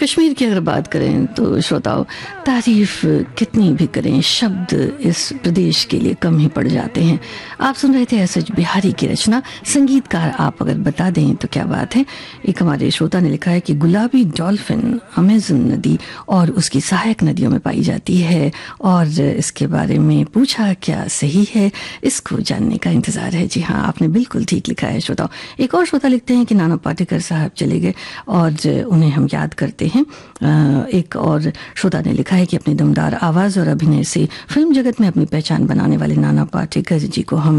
कश्मीर की अगर बात करें तो श्रोताओं, तारीफ कितनी भी करें, शब्द इस प्रदेश के लिए कम ही पड़ जाते हैं। आप सुन रहे थे एस.एच. बिहारी की रचना। संगीतकार आप अगर बता दें तो क्या बात है। एक हमारे श्रोता ने लिखा है कि गुलाबी डॉल्फिन अमेज़न नदी और उसकी सहायक नदियों में पाई जाती है, और इसके बारे में पूछा क्या सही है, इसको जानने का इंतजार है। जी हाँ, आपने बिल्कुल ठीक लिखा है श्रोताओं। एक और श्रोता लिखते हैं कि नाना पाटेकर साहब चले गए और उन्हें हम याद करते हैं। एक और श्रोता ने लिखा है कि अपनी दमदार आवाज़ और अभिनय से फिल्म जगत में अपनी पहचान बनाने वाले नाना पाटेकर जी को हम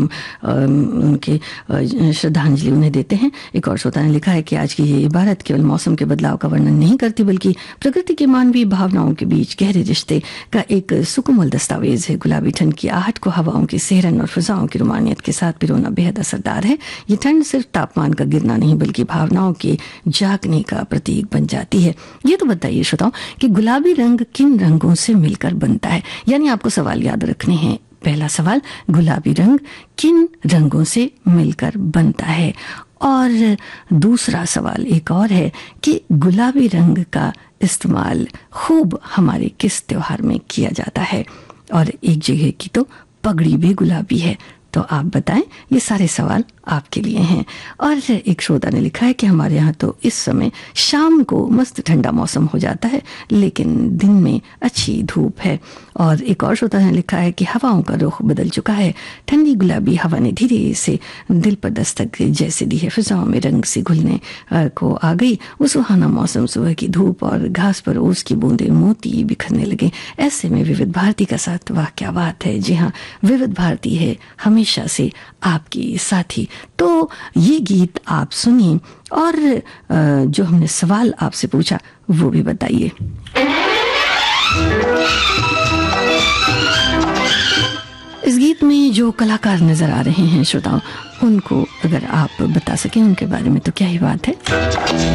उनके श्रद्धांजलि उन्हें देते हैं। एक और श्रोता ने लिखा है कि आज की ये इबारत केवल मौसम के बदलाव का वर्णन नहीं करती, बल्कि प्रकृति के मानवीय भावनाओं के बीच गहरे रिश्ते का एक सुकुमल दस्तावेज है। गुलाबी ठंड की आहट को हवाओं की सेहरन और फिजाओं की रोमानियत के साथ पिरोना बेहद असरदार है। ये ठंड सिर्फ तापमान का गिरना नहीं, बल्कि भावनाओं के जागने का प्रतीक बन जाती है। ये तो बताइए श्रोताओं कि गुलाबी रंग किन रंगों से मिलकर बनता है। यानी आपको सवाल याद रखने हैं। पहला सवाल, गुलाबी रंग किन रंगों से मिलकर बनता है। और दूसरा सवाल एक और है कि गुलाबी रंग का इस्तेमाल खूब हमारे किस त्योहार में किया जाता है। और एक जगह की तो पगड़ी भी गुलाबी है। तो आप बताएं, ये सारे सवाल आपके लिए हैं। और एक श्रोता ने लिखा है कि हमारे यहाँ तो इस समय शाम को मस्त ठंडा मौसम हो जाता है, लेकिन दिन में अच्छी धूप है। और एक और श्रोता ने लिखा है कि हवाओं का रुख बदल चुका है। ठंडी गुलाबी हवा ने धीरे से दिल पर दस्तक जैसे दी है। फिजाओं में रंग से घुलने को आ गई वो सुहाना मौसम। सुबह की धूप और घास पर ओस की बूंदे मोती बिखरने लगे। ऐसे में विविध भारती का साथ, वाह क्या बात है। जी हाँ, विविध भारती है हमेशा से आपकी साथी। तो ये गीत आप सुनिए और जो हमने सवाल आपसे पूछा वो भी बताइए। इस गीत में जो कलाकार नजर आ रहे हैं श्रोताओं, उनको अगर आप बता सकें उनके बारे में तो क्या ही बात है।